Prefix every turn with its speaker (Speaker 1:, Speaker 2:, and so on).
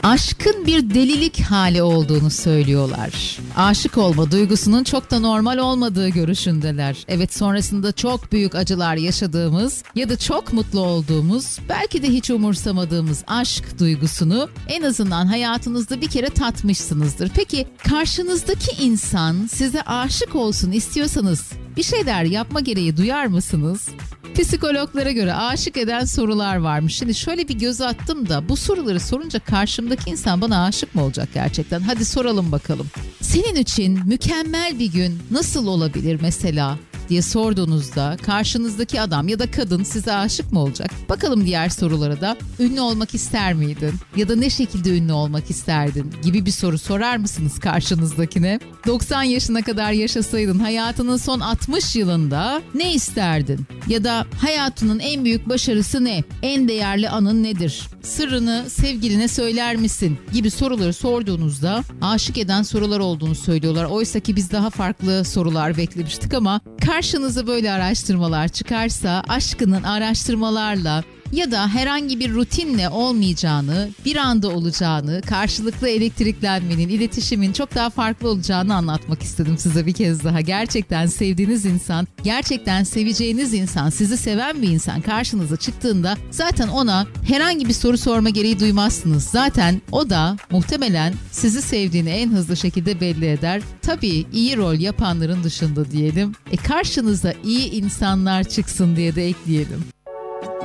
Speaker 1: Aşkın bir delilik hali olduğunu söylüyorlar. Aşık olma duygusunun çok da normal olmadığı görüşündeler. Evet, sonrasında çok büyük acılar yaşadığımız ya da çok mutlu olduğumuz, belki de hiç umursamadığımız aşk duygusunu en azından hayatınızda bir kere tatmışsınızdır. Peki karşınızdaki insan size aşık olsun istiyorsanız bir şeyler yapma gereği duyar mısınız? Psikologlara göre aşık eden sorular varmış. Şimdi şöyle bir göz attım da bu soruları sorunca karşımdaki insan bana aşık mı olacak gerçekten? Hadi soralım bakalım. Senin için mükemmel bir gün nasıl olabilir mesela diye sorduğunuzda karşınızdaki adam ya da kadın size aşık mı olacak? Bakalım diğer sorulara da. Ünlü olmak ister miydin? Ya da ne şekilde ünlü olmak isterdin? Gibi bir soru sorar mısınız karşınızdakine? 90 yaşına kadar yaşasaydın hayatının son 60 yılında ne isterdin? Ya da hayatının en büyük başarısı ne? En değerli anın nedir? Sırrını sevgiline söyler misin? Gibi soruları sorduğunuzda aşık eden sorular olduğunu söylüyorlar. Oysa ki biz daha farklı sorular beklemiştik ama karşınıza böyle araştırmalar çıkarsa aşkının araştırmalarla ya da herhangi bir rutinle olmayacağını, bir anda olacağını, karşılıklı elektriklenmenin, iletişimin çok daha farklı olacağını anlatmak istedim size bir kez daha. Gerçekten sevdiğiniz insan, gerçekten seveceğiniz insan, sizi seven bir insan karşınıza çıktığında zaten ona herhangi bir soru sorma gereği duymazsınız. Zaten o da muhtemelen sizi sevdiğini en hızlı şekilde belli eder. Tabii iyi rol yapanların dışında diyelim. Karşınıza iyi insanlar çıksın diye de ekleyelim.